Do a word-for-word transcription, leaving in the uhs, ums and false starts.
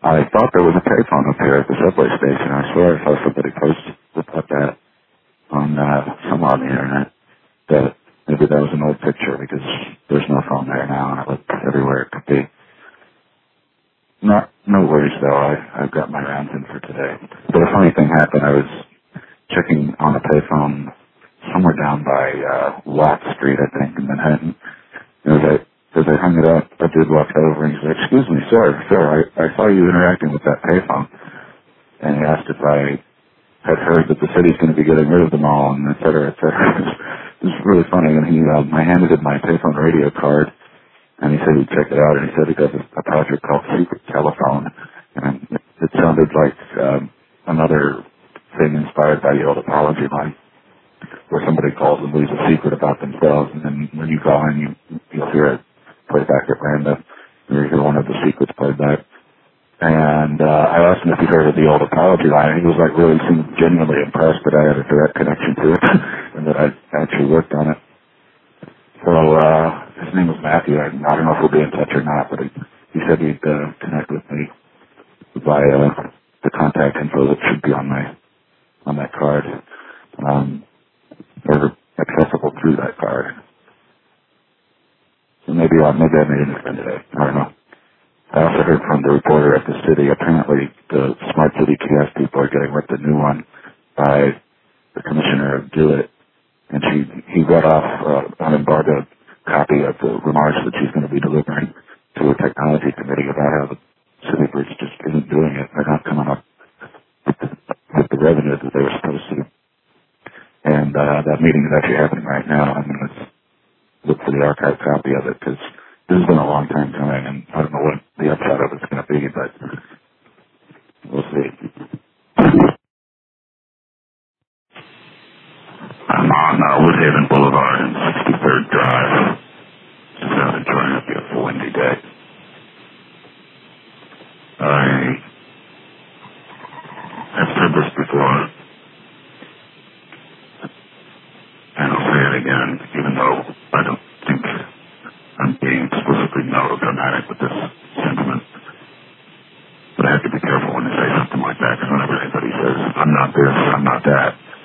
I thought there was a payphone up here at the subway station. I swear I saw somebody post about that on uh, somewhere on the internet. That maybe that was an old picture because there's no phone there now, and I looked everywhere it could be. Not, no worries though. I I've got my rounds in for today. But a funny thing happened. I was checking on a payphone somewhere down by uh, Watt Street, I think, in Manhattan. And as I as I hung it up, a dude walked over and he's like, "Excuse me, sir, sir, I, I saw you interacting with that payphone." And he asked if I had heard that the city's going to be getting rid of them all, and et cetera, et cetera. It was really funny. And he, um, I handed him my payphone radio card, and he said he'd check it out, and he said he does a, a project called Secret Telephone, and it, it sounded like um, another thing inspired by the old apology line, where somebody calls and leaves a secret about themselves, and then when you call in, you, you'll hear it played back at random. You hear one of the secrets played back. And uh, I asked him if he heard of the old apology line, and he was like really seemed genuinely impressed that I had a direct connection to it and that I actually worked on it. So uh, his name was Matthew. I, I don't know if we'll be in touch or not, but he, he said he'd uh, connect with me via uh, the contact info that should be on my on that card, um, or accessible through that card. So maybe uh, maybe I made a mistake today. I don't know. I also heard from the reporter at the city, apparently the Smart City Kiosk people are getting with the new one by the commissioner of Do It. And she, he read off uh, an embargoed copy of the remarks that she's going to be delivering to a technology committee about how the city bridge just isn't doing it. They're not coming up with the, with the revenue that they were supposed to. And uh, that meeting is actually happening right now. I'm going to look for the archived copy of it because this has been a long time coming, and I don't know what the upshot of it's going to be, but we'll see. I'm on uh, Woodhaven Boulevard and sixty-third Drive. Just out enjoying a beautiful windy day. I have said this before, and I'll say it again, even though I don't think I'm being explicitly melodramatic with this sentiment. But I have to be careful when I say something like that, because whenever anybody says, I'm not this, I'm not that,